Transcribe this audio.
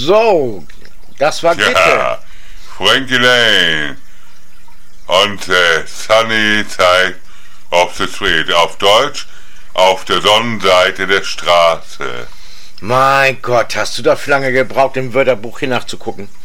so, das war Gitte. Ja, Frankie Lane und Sunny Side of the Street. Auf Deutsch, auf der Sonnenseite der Straße. Mein Gott, hast du dafür lange gebraucht, im Wörterbuch hier nachzugucken?